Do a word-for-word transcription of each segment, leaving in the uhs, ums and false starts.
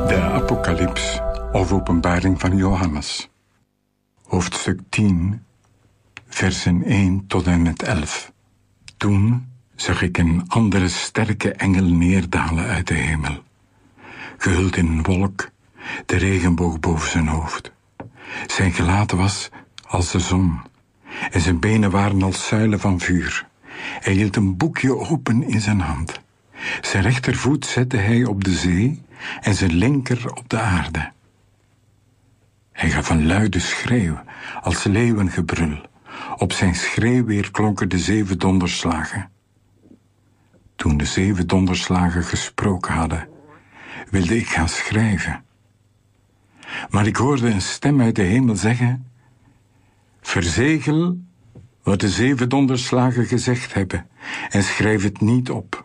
De Apocalyps, of Openbaring van Johannes. Hoofdstuk tien, versen één tot en met elf. Toen zag ik een andere sterke engel neerdalen uit de hemel, gehuld in een wolk, de regenboog boven zijn hoofd. Zijn gelaat was als de zon, en zijn benen waren als zuilen van vuur. Hij hield een boekje open in zijn hand. Zijn rechtervoet zette hij op de zee en zijn linker op de aarde. Hij gaf een luide schreeuw, als leeuwengebrul. Op zijn schreeuw weerklonken de zeven donderslagen. Toen de zeven donderslagen gesproken hadden, wilde ik gaan schrijven. Maar ik hoorde een stem uit de hemel zeggen: verzegel wat de zeven donderslagen gezegd hebben en schrijf het niet op.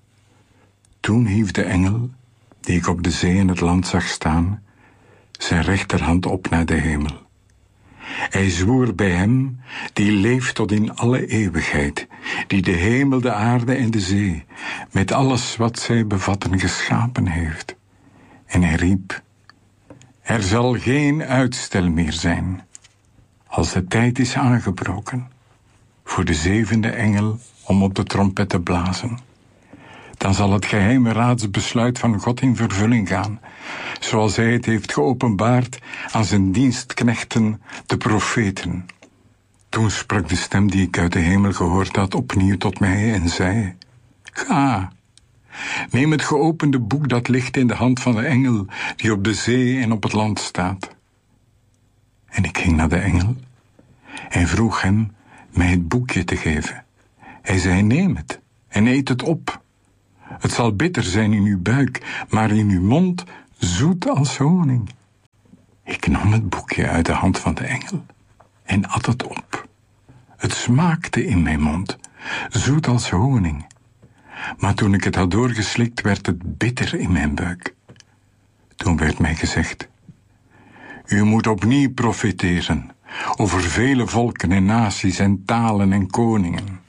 Toen hief de engel, die ik op de zee en het land zag staan, zijn rechterhand op naar de hemel. Hij zwoer bij hem die leeft tot in alle eeuwigheid, die de hemel, de aarde en de zee, met alles wat zij bevatten, geschapen heeft. En hij riep: er zal geen uitstel meer zijn, als de tijd is aangebroken, voor de zevende engel om op de trompet te blazen. Dan zal het geheime raadsbesluit van God in vervulling gaan, zoals hij het heeft geopenbaard aan zijn dienstknechten, de profeten. Toen sprak de stem die ik uit de hemel gehoord had opnieuw tot mij en zei: ga, neem het geopende boek dat ligt in de hand van de engel die op de zee en op het land staat. En ik ging naar de engel en vroeg hem mij het boekje te geven. Hij zei: neem het en eet het op. Het zal bitter zijn in uw buik, maar in uw mond zoet als honing. Ik nam het boekje uit de hand van de engel en at het op. Het smaakte in mijn mond, zoet als honing. Maar toen ik het had doorgeslikt, werd het bitter in mijn buik. Toen werd mij gezegd: u moet opnieuw profeteren over vele volken en naties en talen en koningen.